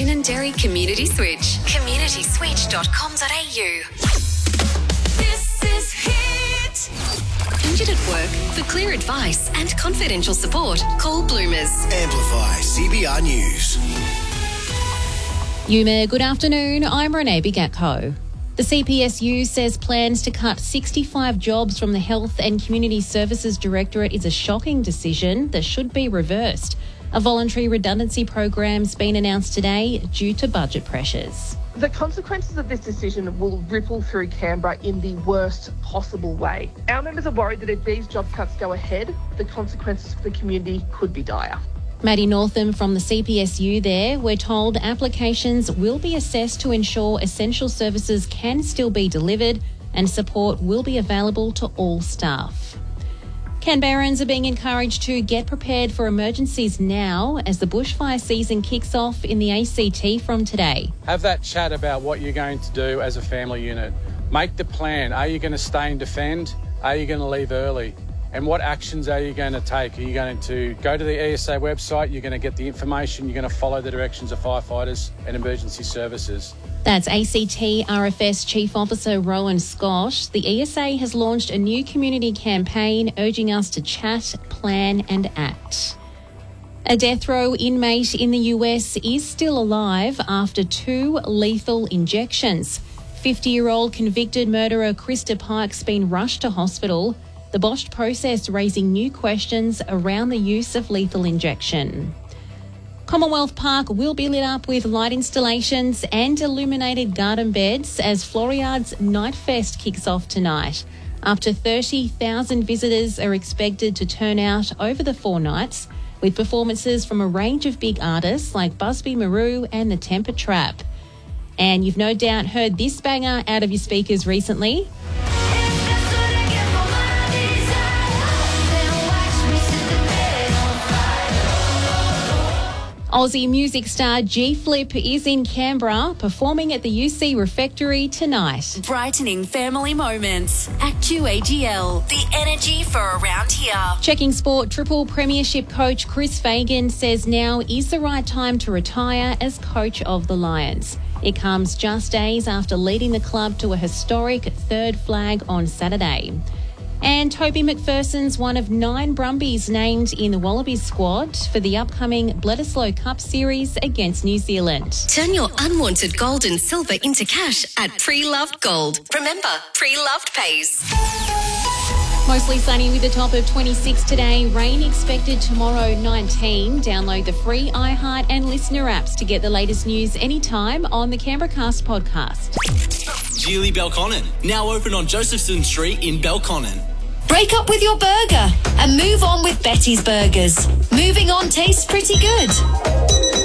Toonan Dairy Community Switch. communityswitch.com.au. This is Hit. Injured at work? For clear advice and confidential support, call Bloomers. Amplify CBR News. Yuma, good afternoon. I'm Renee Bigatko. The CPSU says plans to cut 65 jobs from the Health and Community Services Directorate is a shocking decision that should be reversed. A voluntary redundancy program's been announced today due to budget pressures. The consequences of this decision will ripple through Canberra in the worst possible way. Our members are worried that if these job cuts go ahead, the consequences for the community could be dire. Maddie Northam from the CPSU there. We're told applications will be assessed to ensure essential services can still be delivered and support will be available to all staff. Canberrans are being encouraged to get prepared for emergencies now as the bushfire season kicks off in the ACT from today. Have that chat about what you're going to do as a family unit. Make the plan. Are you going to stay and defend? Are you going to leave early? And what actions are you going to take? Are you going to go to the ESA website? You're going to get the information. You're going to follow the directions of firefighters and emergency services. That's ACT RFS Chief Officer Rowan Scott. The ESA has launched a new community campaign urging us to chat, plan and act. A death row inmate in the US is still alive after 2 lethal injections. 50-year-old convicted murderer Krista Park's been rushed to hospital. The botched process raising new questions around the use of lethal injection. Commonwealth Park will be lit up with light installations and illuminated garden beds as Floriad's Night Fest kicks off tonight. Up to 30,000 visitors are expected to turn out over the 4 nights, with performances from a range of big artists like Busby Maru and the Temper Trap. And you've no doubt heard this banger out of your speakers recently. Aussie music star G-Flip is in Canberra performing at the UC Refectory tonight. Brightening family moments. ActuAGL. The energy for around here. Checking sport, Triple Premiership coach Chris Fagan says now is the right time to retire as coach of the Lions. It comes just days after leading the club to a historic 3rd flag on Saturday. And Toby McPherson's one of 9 Brumbies named in the Wallabies squad for the upcoming Bledisloe Cup series against New Zealand. Turn your unwanted gold and silver into cash at Pre-Loved Gold. Remember, Pre-Loved pays. Mostly sunny with a top of 26 today. Rain expected tomorrow, 19. Download the free iHeart and Listener apps to get the latest news anytime on the Canberracast podcast. Geely Belconnen, now open on Josephson Street in Belconnen. Break up with your burger and move on with Betty's Burgers. Moving on tastes pretty good.